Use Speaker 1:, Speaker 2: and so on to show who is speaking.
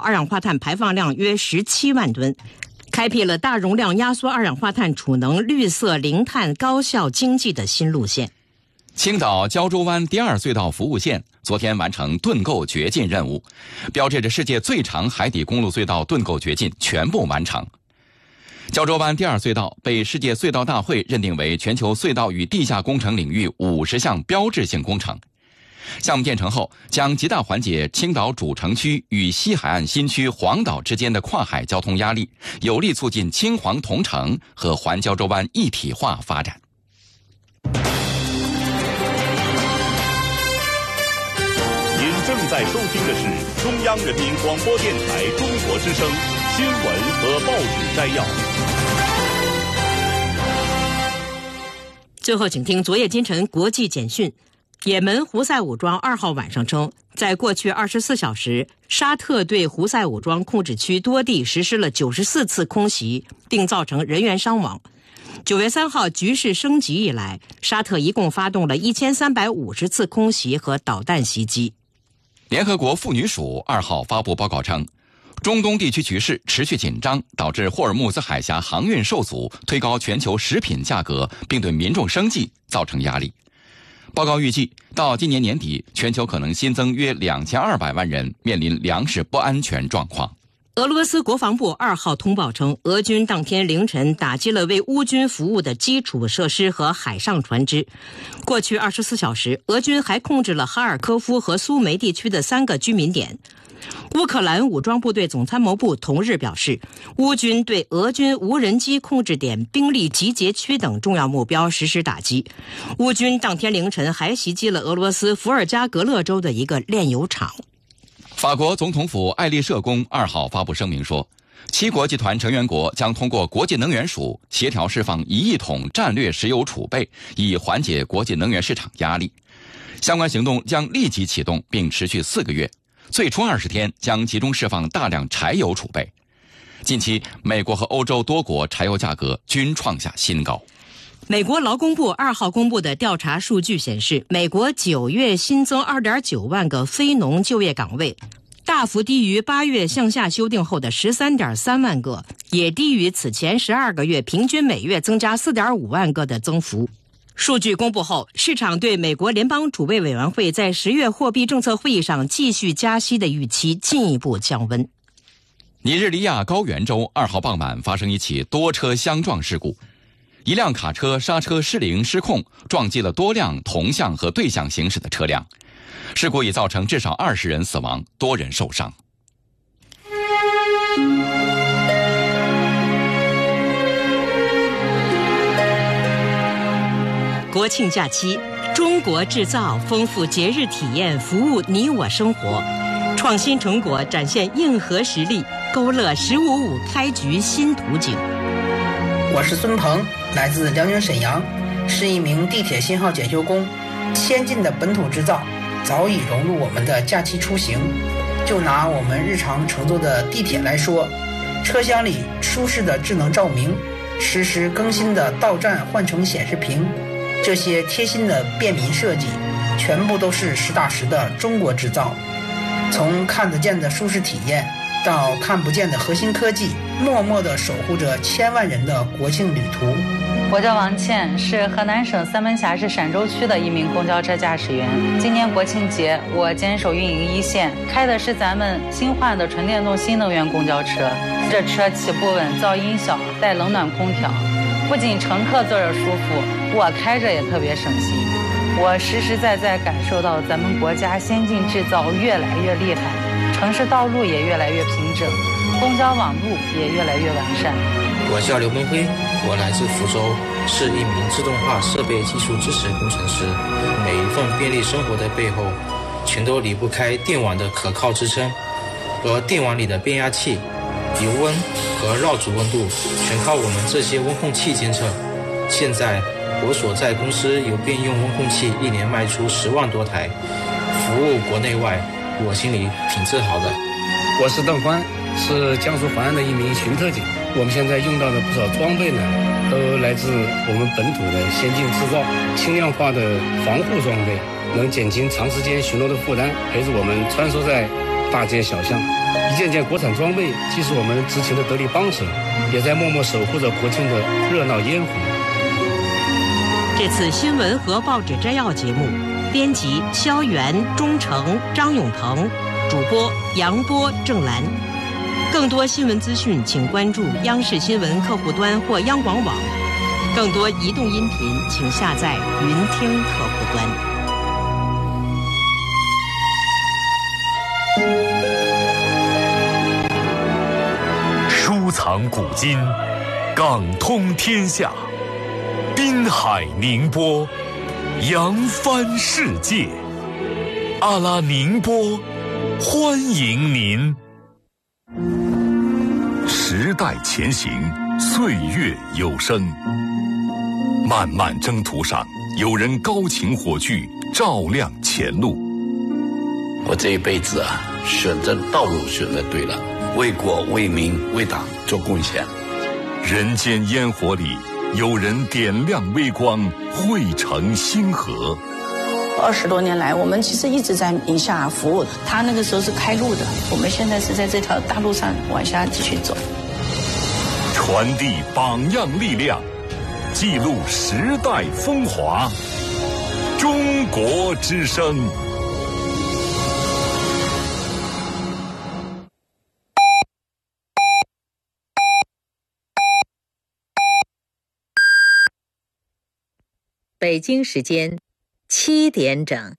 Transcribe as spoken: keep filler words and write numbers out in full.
Speaker 1: 二氧化碳排放量约十七万吨，开辟了大容量压缩二氧化碳储能、绿色零碳高效经济的新路线。
Speaker 2: 青岛胶州湾第二隧道服务线昨天完成盾构掘进任务，标志着世界最长海底公路隧道盾构掘进全部完成。胶州湾第二隧道被世界隧道大会认定为全球隧道与地下工程领域五十项标志性工程。项目建成后，将极大缓解青岛主城区与西海岸新区黄岛之间的跨海交通压力，有力促进青黄同城和环胶州湾一体化发展。
Speaker 3: 正在收听的是中央人民广播电台中国之声新闻和报纸摘要。
Speaker 1: 最后请听昨夜今晨国际简讯。也门胡塞武装二号晚上称，在过去二十四小时，沙特对胡塞武装控制区多地实施了九十四次空袭，并造成人员伤亡。九月三号局势升级以来，沙特一共发动了一千三百五十次空袭和导弹袭击。
Speaker 2: 联合国妇女署二号发布报告称，中东地区局势持续紧张，导致霍尔木兹海峡航运受阻，推高全球食品价格，并对民众生计造成压力。报告预计，到今年年底，全球可能新增约两千二百万人面临粮食不安全状况。
Speaker 1: 俄罗斯国防部二号通报称，俄军当天凌晨打击了为乌军服务的基础设施和海上船只。过去二十四小时，俄军还控制了哈尔科夫和苏梅地区的三个居民点。乌克兰武装部队总参谋部同日表示，乌军对俄军无人机控制点、兵力集结区等重要目标实施打击。乌军当天凌晨还袭击了俄罗斯伏尔加格勒州的一个炼油厂。
Speaker 2: 法国总统府爱丽舍宫二号发布声明说，七国集团成员国将通过国际能源署协调释放一亿桶战略石油储备，以缓解国际能源市场压力。相关行动将立即启动，并持续四个月。最初二十天将集中释放大量柴油储备。近期，美国和欧洲多国柴油价格均创下新高。
Speaker 1: 美国劳工部二号公布的调查数据显示，美国九月新增 二点九万个非农就业岗位，大幅低于八月向下修订后的 十三点三万个，也低于此前十二个月平均每月增加 四点五万个的增幅。数据公布后，市场对美国联邦储备委员会在十月货币政策会议上继续加息的预期进一步降温。
Speaker 2: 尼日利亚高原州二号傍晚发生一起多车相撞事故，一辆卡车刹车失灵失控，撞击了多辆同向和对向行驶的车辆。事故已造成至少二十人死亡，多人受伤。
Speaker 1: 国庆假期，中国制造丰富节日体验，服务你我生活。创新成果展现硬核实力，勾勒十五五开局新图景。
Speaker 4: 我是孙鹏，来自辽宁沈阳，是一名地铁信号检修工。先进的本土制造早已融入我们的假期出行。就拿我们日常乘坐的地铁来说，车厢里舒适的智能照明，实时更新的到站换乘显示屏，这些贴心的便民设计，全部都是实打实的中国制造。从看得见的舒适体验，到看不见的核心科技，默默地守护着千万人的国庆旅途。
Speaker 5: 我叫王倩，是河南省三门峡市陕州区的一名公交车驾驶员。今年国庆节，我坚守运营一线，开的是咱们新换的纯电动新能源公交车。这车起步稳，噪音小，带冷暖空调，不仅乘客坐着舒服，我开着也特别省心。我实实在在感受到咱们国家先进制造越来越厉害，城市道路也越来越平整，公交网路也越来越完善。
Speaker 6: 我叫刘明辉，我来自福州，是一名自动化设备技术支持工程师。每一份便利生活的背后，全都离不开电网的可靠支撑，而电网里的变压器、油温和绕组温度全靠我们这些温控器监测。现在我所在公司有便用温控器一年卖出十万多台，服务国内外，我心里挺自豪的。
Speaker 7: 我是邓欢，是江苏淮安的一名巡特警。我们现在用到的不少装备呢，都来自我们本土的先进制造，轻量化的防护装备，能减轻长时间巡逻的负担，陪着我们穿梭在大街小巷，一件件国产装备既是我们执勤的得力帮手，也在默默守护着国庆的热闹烟火。
Speaker 1: 这次新闻和报纸摘要节目，编辑肖元、钟诚、张永腾，主播杨波、郑兰。更多新闻资讯，请关注央视新闻客户端或央广网。更多移动音频，请下载云听客户端。
Speaker 3: 收藏古今，港通天下，滨海宁波，扬帆世界。阿拉宁波，欢迎您。时代前行，岁月有声。漫漫征途上，有人高擎火炬，照亮前路。
Speaker 8: 我这一辈子啊，选择道路选择对了，为国为民为党做贡献。
Speaker 3: 人间烟火里，有人点亮微光，汇成星河。
Speaker 9: 二十多年来，我们其实一直在宁夏服务。他那个时候是开路的，我们现在是在这条大路上往下继续走。
Speaker 3: 传递榜样力量，记录时代风华。中国之声。
Speaker 10: 北京时间七点整。